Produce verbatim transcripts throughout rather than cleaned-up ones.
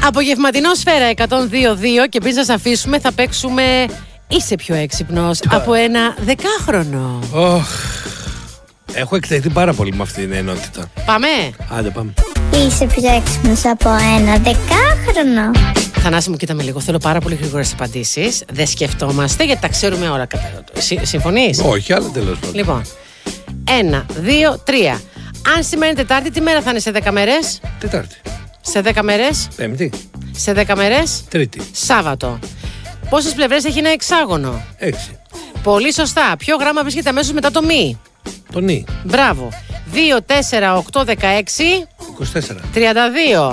Απογευματινό Σφαίρα εκατόν δύο δύο και πριν σας αφήσουμε θα παίξουμε Είσαι πιο έξυπνος από ένα δεκάχρονο. Oh, έχω εκτεθεί πάρα πολύ με αυτή την ενότητα. Πάμε. Άντε πάμε. Είσαι πιο έξυπνος από ένα δεκάχρονο. Θανάση μου, κοίτα με λίγο. Θέλω πάρα πολύ γρήγορες απαντήσεις. Δεν σκεφτόμαστε γιατί τα ξέρουμε όλα. Συ, συμφωνείς? Όχι, αλλά τέλος πάντων. Λοιπόν, ένα, δύο, τρία. Αν σήμερα είναι Τετάρτη, τι μέρα θα είναι σε δέκα μέρες? Τετάρτη. Σε δέκα μέρες? Πέμπτη. Σε δέκα μέρες? Τρίτη. Σάββατο. Πόσες πλευρές έχει ένα εξάγωνο? Έξι. Πολύ σωστά. Ποιο γράμμα βρίσκεται αμέσως μετά το μη? Το νι. Μπράβο. δύο, τέσσερα, οκτώ, δεκαέξι. είκοσι τέσσερα. τριάντα δύο.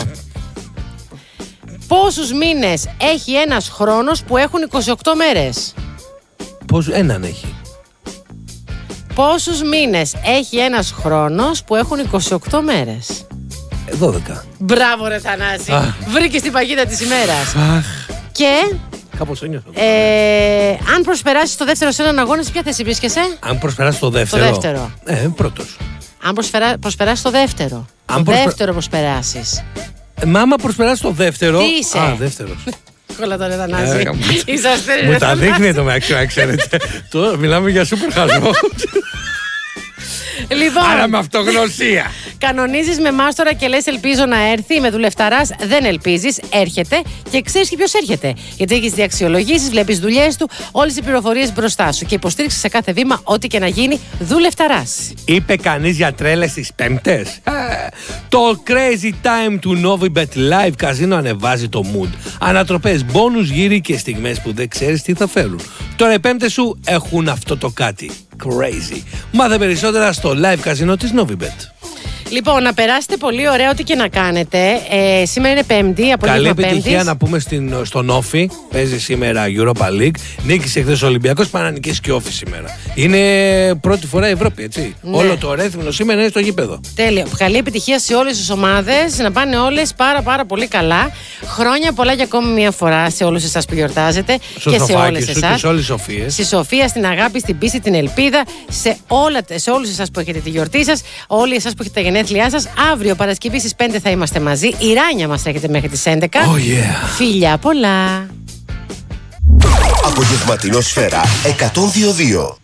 Πόσους μήνες έχει ένας χρόνος που έχουν είκοσι οκτώ μέρες? Πώς έναν έχει? Πόσους μήνες έχει ένας χρόνος που έχουν είκοσι οκτώ μέρες? δώδεκα. Μπράβο ρε Θανάση. Αχ. Βρήκες την παγίδα της ημέρας. Αχ. Και Κάπως το νιώθω. ε, αν προσπεράσεις το δεύτερο σε έναν αγώνα, σε ποια θέση βρίσκεσαι? Αν προσπεράσει το δεύτερο. Το δεύτερο. Ε, πρώτος. Αν προσπερά, προσπεράσεις το δεύτερο. Αν το προσπε- δεύτερο προσπεράσεις. Ε, μα άμα προσπεράσει το δεύτερο. Τι είσαι? Α, δεύτερος. Κόλλα τον ρε Ε, Θανάση. γαμ- Είσαστε ρε Μου τα Θανάση. δείχνει το μεταξύ, να ξέρετε. Τώρα μιλάμε για σούπερ χασμό. Λοιπόν, Άρα με αυτογνωσία. κανονίζεις με μάστορα και λες ελπίζω να έρθει. Με δουλευταράς δεν ελπίζεις, έρχεται και ξέρεις και ποιος έρχεται. Γιατί έχεις διαξιολογήσεις, βλέπεις δουλειές του, όλες οι πληροφορίες μπροστά σου και υποστήριξες σε κάθε βήμα, ό,τι και να γίνει, δουλευταράς. Είπε κανείς για τρέλες στις Πέμπτες? Ε, το Crazy Time του Novibet Live Casino ανεβάζει το mood. Ανατροπές, μπόνους, γύρι και στιγμές που δεν ξέρεις τι θα φέρουν. Τώρα οι Πέμπτες σου έχουν αυτό το κάτι. Crazy. Μάθε περισσότερα στο live casino της Novibet. Λοιπόν, να περάσετε πολύ ωραία ό,τι και να κάνετε. Ε, σήμερα είναι Πέμπτη, Καλή απόγευμα επιτυχία Πέμπτης. να πούμε στην, στον Όφη. Παίζει σήμερα Europa League. Νίκησε χθες ο Ολυμπιακός, πάει να νικήσει και Όφη σήμερα. Είναι πρώτη φορά η Ευρώπη, έτσι. Ναι. Όλο το ρέθμινο σήμερα είναι στο γήπεδο. Τέλεια. Καλή επιτυχία σε όλες τις ομάδες. Να πάνε όλες πάρα πάρα πολύ καλά. Χρόνια πολλά για ακόμη μια φορά σε όλους εσάς που γιορτάζετε Στο και σε σοφάκι όλες σου εσάς. και σε όλες τις Σοφίες. Στη Σοφία, στην αγάπη, στην πίστη, την ελπίδα, σε, όλα, σε όλους εσάς που έχετε τη γιορτή σας, όλοι εσάς που έχετε τα γενέθλιά σας. Αύριο Παρασκευή στις πέντε θα είμαστε μαζί. Η Ράνια μας έρχεται μέχρι τις έντεκα. Oh yeah. Φιλιά πολλά. Απογευματινό Σφαίρα εκατόν δύο δύο.